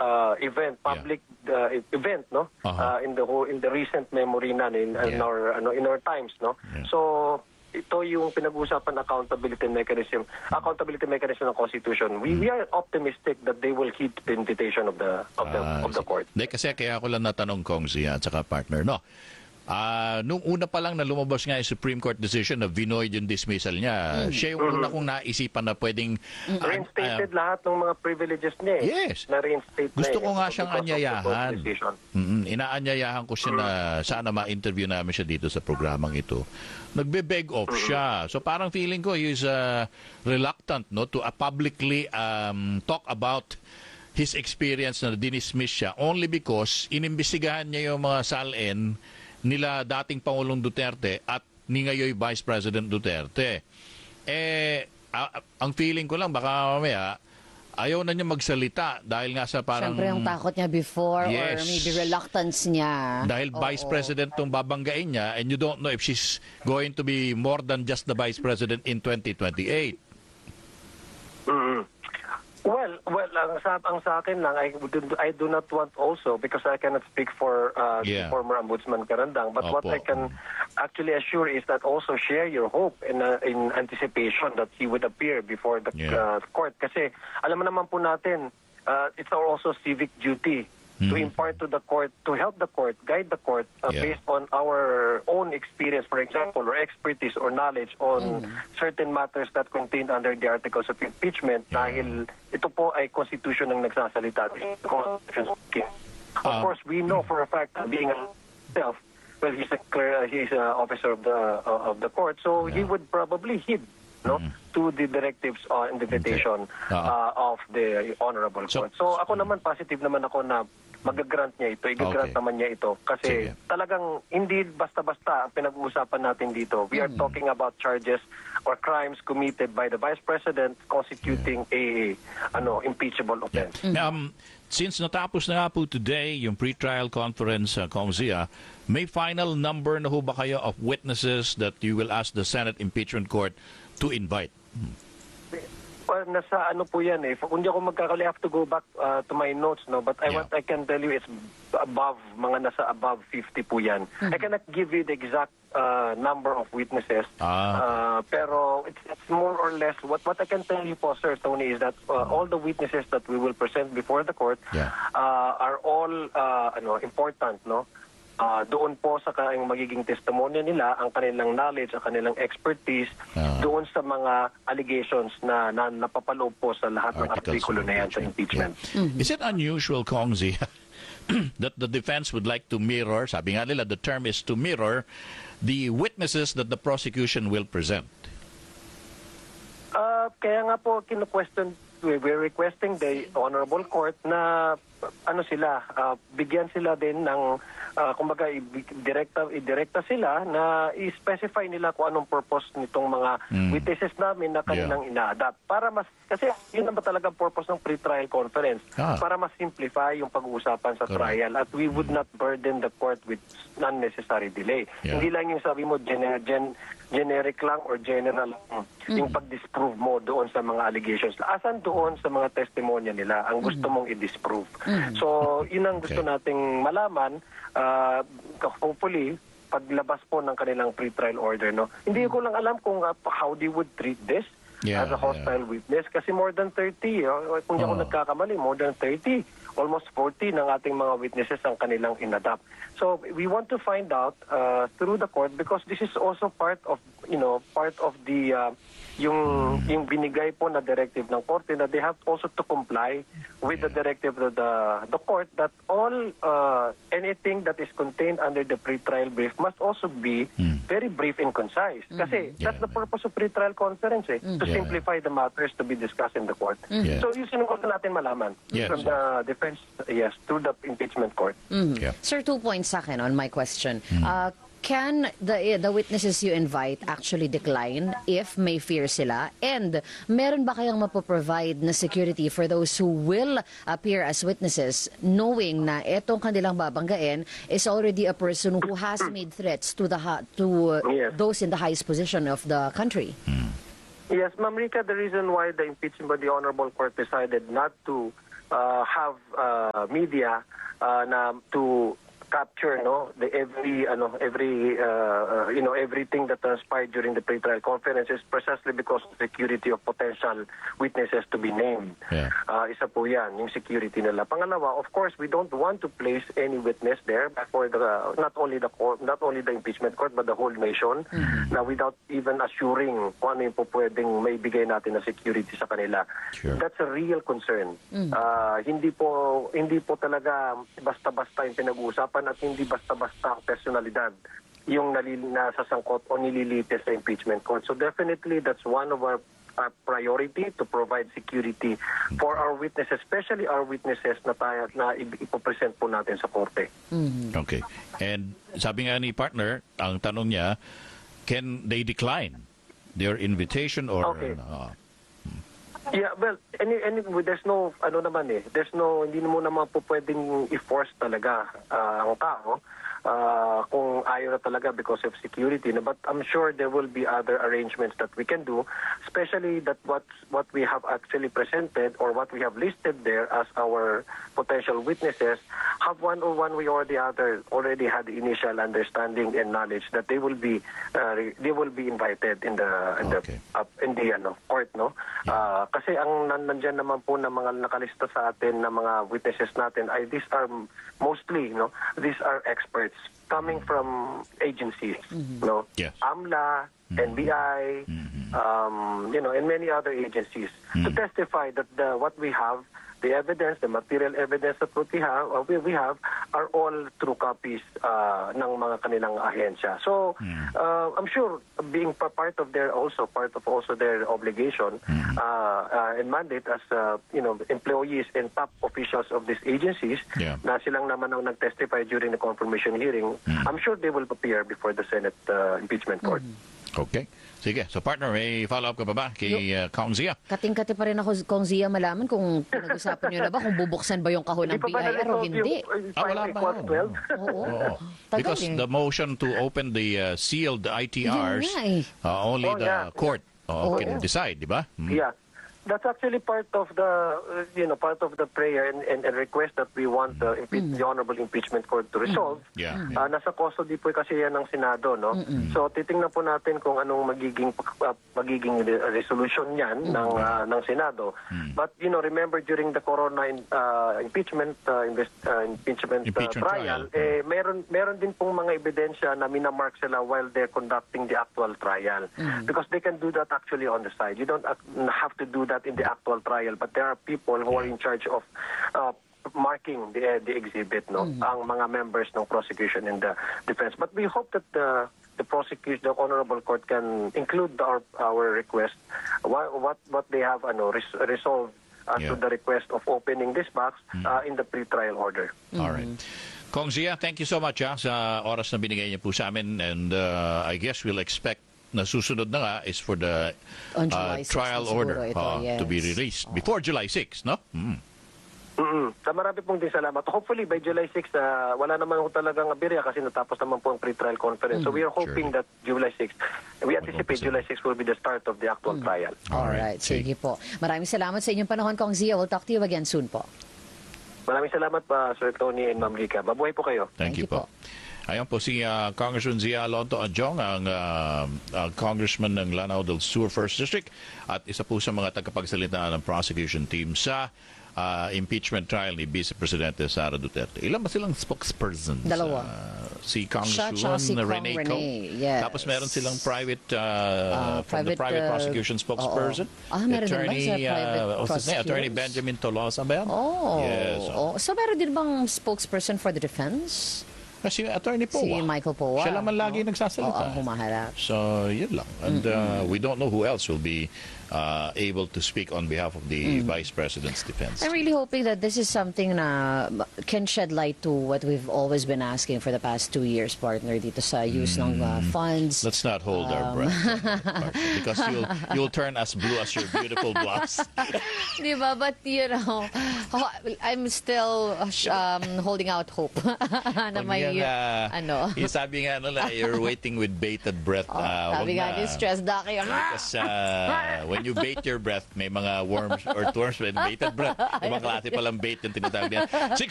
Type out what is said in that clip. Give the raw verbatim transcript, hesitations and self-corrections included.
uh, event, public uh, event, no? Uh-huh. Uh, in the whole, in the recent memory na in, in Yeah. our ano in our times, no? Yeah. So ito yung pinag-uusapan accountability mechanism, accountability mechanism ng Constitution. We we are optimistic that they will heed the invitation of the of the Ah, of the court. Hindi, kasi kaya ako lang natanong kong siya at saka partner, no? Ah, nung una pa lang na lumabas nga yung Supreme Court decision na vinoid yung dismissal niya, siya yung una kong naisipan na pwedeng... ah, Reinstated ah, lahat ng mga privileges niya. eh. Yes. Na reinstate Gusto na eh, ko nga because siyang of the anyayahan. court decision. Mm, inaanyayahan ko siya na sana ma-interview namin siya dito sa programang ito. Nagbe-beg off siya. So parang feeling ko he's uh, reluctant, no, to uh, publicly um, talk about his experience na dinismiss siya only because inimbestigahan niya yung mga salin nila dating Pangulong Duterte at ni ngayon Vice President Duterte. Eh, a- ang feeling ko lang baka mamaya ayaw na niya magsalita dahil nga sa parang... Siyempre yung takot niya before Yes. or maybe reluctance niya. Dahil Oo. Vice President tong babanggain niya and you don't know if she's going to be more than just the Vice President in twenty twenty-eight. Mhm. Well, well, ang sa, ang sa akin lang, I, do- I do not want also, because I cannot speak for uh, Yeah. the former Ombudsman Karandang, but what Opo. I can actually assure is that also share your hope in uh, in anticipation that he would appear before the Yeah. uh, court. Kasi alam mo naman po natin, uh, it's our also civic duty to impart to the court, to help the court, guide the court uh, Yeah. based on our own experience, for example, or expertise or knowledge on certain matters that contained under the articles of impeachment dahil ito po ay constitution ng nagsasalita. Constitution speaking. Of Ah. course, we know for a fact that being a self, well, he's a clear, he's an officer of the uh, of the court, so he would probably heed no to the directives uh, and the invitation Ah. uh, of the honorable So- court. So ako naman positive naman ako na mag-grant niya ito, i-grant Okay. naman niya ito kasi Sige. talagang hindi basta-basta ang pinag-uusapan natin dito. We are talking about charges or crimes committed by the Vice President constituting a ano impeachable offense. Um, since natapos na nga po today yung pre-trial conference sa Kongzia, may final number na ho ba kayo of witnesses that you will ask the Senate Impeachment Court to invite? Well, nasa ano po yan eh. Kung di ako magkakali, I have to go back uh, to my notes, no? But I, Yeah. what I can tell you is above, mga nasa above fifty po yan. I cannot give you the exact uh, number of witnesses. Ah. Uh, pero it's, it's more or less, what, what I can tell you po, Sir Tony, is that uh, all the witnesses that we will present before the court Yeah. uh, are all uh, ano important, no? Uh, doon po sa kanilang magiging testimonya nila, ang kanilang knowledge, ang kanilang expertise, Ah. doon sa mga allegations na, na napapaloob po sa lahat ng Articles artikulo of na yan sa impeachment. Yeah. Is it unusual, Kongzi, that the defense would like to mirror, sabi nga nila, the term is to mirror the witnesses that the prosecution will present? Uh, kaya nga po, kinu-question, we- we're requesting the Honorable Court na ano sila, uh, bigyan sila din ng, uh, kumbaga, i- direkta, i-direkta sila na i-specify nila kung anong purpose nitong mga witnesses namin na kanilang ina-adapt. Para mas, kasi yun naman talaga purpose ng pre-trial conference. Ah. Para mas simplify yung pag-uusapan sa Correct. trial at we would not burden the court with unnecessary delay. Yeah. Hindi lang yung sabi mo, gener- gen- generic lang or general lang yung pag-disprove mo doon sa mga allegations. Asan doon sa mga testimonya nila ang gusto mong i-disprove. So, yun ang gusto Okay. nating malaman. Uh, hopefully, paglabas po ng kanilang pre-trial order, no? Hindi ko lang alam kung uh, how they would treat this Yeah, as a hostile witness kasi more than thirty, uh, kung di ako Oh. nagkakamali, more than thirty, almost forty ng ating mga witnesses ang kanilang inadapt. So we want to find out uh, through the court because this is also part of, you know, part of the uh, yung yung binigay po na directive ng korte na they have also to comply with the directive of the the court that all uh, anything that is contained under the pre-trial brief must also be very brief and concise. Kasi that's the purpose of pre-trial conference eh, to Yeah. simplify the matters to be discussed in the court. Yeah. So yun sinugot natin malaman Yes. from the defense, yes, through the impeachment court. Yeah. Sir, two points sa akin on my question. Uh, can the the witnesses you invite actually decline if may fear sila? And meron ba kayang mapoprovide na security for those who will appear as witnesses knowing na etong kanilang babanggain is already a person who has made threats to the ha- to uh, Yes. those in the highest position of the country? Yes, Ma'am Rica, the reason why the impeachment by the Honorable Court decided not to uh, have uh, media uh, na to capture no the every ano every uh, uh, you know everything that transpired during the pre-trial conference is precisely because of security of potential witnesses to be named. Yeah. Uh, isa po yan, yung security nila. Pangalawa, of course, we don't want to place any witness there for the not only the court, not only the impeachment court but the whole nation Mm-hmm. na without even assuring kung ano yung po pwedeng may bigay natin na security sa kanila. Sure. That's a real concern. Uh, hindi po hindi po talaga basta-basta yung pinag-uusapan at hindi basta-basta ang personalidad yung nalil- nasasangkot o nililitis sa impeachment court. So definitely that's one of our our priority to provide security for our witnesses, especially our witnesses na tayo na ipopresent po natin sa korte. Okay. And sabi nga ni partner, ang tanong niya, can they decline their invitation or Okay. uh, Yeah, well, any, any, there's no, ano naman eh, there's no, hindi mo naman po pwedeng i-force talaga uh, ang tao uh, kung ayaw na talaga because of security. But I'm sure there will be other arrangements that we can do, especially that what what we have actually presented or what we have listed there as our potential witnesses have one or one way or the other already had the initial understanding and knowledge that they will be uh, they will be invited in the in Okay. the uh, in the ano, court, no? Uh, kasi ang nan- nandyan naman po na mga nakalista sa atin na mga witnesses natin ay these are mostly, no, these are experts coming from agencies, no, Yes. AMLA, N B I, um, you know, and many other agencies to testify that the, what we have, the evidence, the material evidence that what we have, uh, we, we have, are all true copies uh, ng mga kanilang ahensya. So, uh, I'm sure being pa- part of their also part of also their obligation uh, uh, and mandate as uh, you know employees and top officials of these agencies Yeah. na silang naman ang nag-testify during the confirmation hearing, I'm sure they will appear before the Senate uh, impeachment court. okay. Sige. So partner, may follow-up ka pa ba kay uh, Kong Zia? Kating-kati pa rin ako kung Zia malaman kung pinag-usapan nyo na ba kung bubuksan ba yung kahon ng Hindi pa B ba I R o na-resolve hindi. yung, uh, Ah, wala final pa equals yan. twelve? Oo. Oo. Tagal Because eh. the motion to open the uh, sealed I T Rs, Yun nga eh. uh, only Oh, the yeah. court uh, Oo. can decide, di ba? Mm. Yeah. That's actually part of the, uh, you know, part of the prayer and, and, and request that we want the, impe- the Honorable Impeachment Court to resolve. Yeah. Uh, nasa custody po kasi yan ng Senado, no? So titingnan po natin kung anong magiging uh, magiging re- resolution niyan ng uh, ng Senado. But you know, remember during the Corona in, uh, impeachment uh, invest, uh, impeachment, uh, Impeachment trial, trial. eh meron meron din pong mga ebidensya na minamark sila while they're conducting the actual trial. Because they can do that actually on the side. You don't ac- have to do that in the actual trial, but there are people who are in charge of uh, marking the uh, the exhibit, no, ang mga members ng prosecution and the defense. But we hope that the the prosecution, the honorable court can include our our request, what what, what they have ano res- resolved as Yeah. to the request of opening this box uh, in the pre-trial order. All right. Kong Zia, thank you so much ha, sa oras na binigay niyo po sa amin, and uh, I guess we'll expect na susunod na nga is for the On uh, July sixth trial siguro order ito, uh, yes. to be released before July sixth, no? Mm. Mm-mm. Sa marami pong din salamat. Hopefully by July sixth, uh, wala naman ho talagang abirya kasi natapos naman po ang pre-trial conference. So we are hoping Sure. that July sixth, we anticipate Mag-umpisa. July sixth will be the start of the actual trial. Alright, sige po. Maraming salamat sa inyong panahon, Kong Zia. We'll talk to you again soon po. Maraming salamat pa, Sir Tony and Ma'am Rika. Mabuhay po kayo. Thank, Thank you you po. Ayan po si uh, Congressman Zia Alonto Adjong, ang uh, uh, Congressman ng Lanao del Sur First District at isa po sa mga tagapagsalita ng prosecution team sa uh, impeachment trial ni Vice Presidente Sara Duterte. Ilan ba silang spokespersons? Dalawa. Uh, si Siya Congresswoman tsaka si Kong Rene Co. Rene, yes. Tapos meron silang private, uh, Ah, from the private, private uh, prosecution spokesperson. oo. Ah, meron din ba Attorney, sa private uh, what's his name? Attorney prosecutors? Benjamin Tolosa ba yan? Oh. Yes. oh. So meron din bang spokesperson for the defense? Kasi Attorney Powa. Si Michael Powa. Siya naman lagi no? nagsasalita. Oo, ang humaharap. So, yun lang. And uh, we don't know who else will be uh, able to speak on behalf of the Vice President's defense. I'm really hoping that this is something na can shed light to what we've always been asking for the past two years, partner, dito sa use ng uh, funds. Let's not hold our breath. partner, because you'll, you'll turn as blue as your beautiful blouse. Di ba? But, you know, ho- I'm still uh, sh- um, holding out hope na Pag may, yan, uh, ano. yung sabi nga nila, you're waiting with bated breath. Oh, Uh, wag sabi nga na. ni stress daki. Because uh, when when you bait your breath, may mga worms or worms with bated breath. Ibang klase palang bait yung tinatawag niya. six